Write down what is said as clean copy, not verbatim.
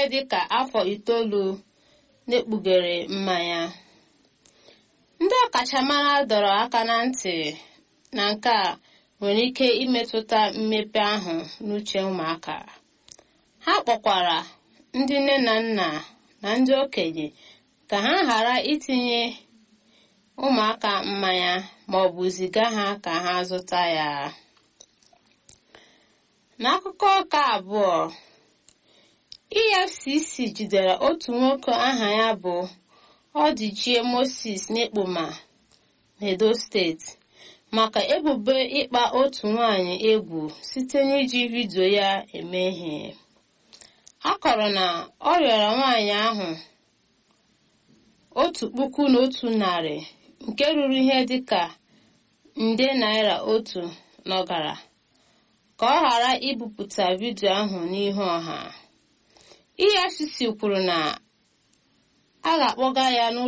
dịka afọ 9 na-ekpughere mmanya. Ndị ọkachamara dọrọ aka na ntị na nke a nwere ike imetụta mmepe ahụ n'uche ụmụaka. Ha kpọkwara ndị nne na nna na ndị okenye ka ha ghara itinye ụmụaka mmanya ma ọ bụ ziga ha ka ha zụta ya. N'akụkọ nke abụọ, EFCC jidere otu nwoke aha ya bụ Ọdịchie Moses n'Ekpoma n'Edo steeti maka ebubo ịkpa otu nwanyị egwu site n'iji vidiyo ya eme ihe. A kọrọ na ọ rịọrọ nwanyị ahụ $1,100 nke ruru ihe dịka nde naira 1 n'ọgara ka ọ ghara ibupụta vidiyo ahụ n'ihu ọha. EFCC kwuru na a ga-akpọga ya n'ụlọ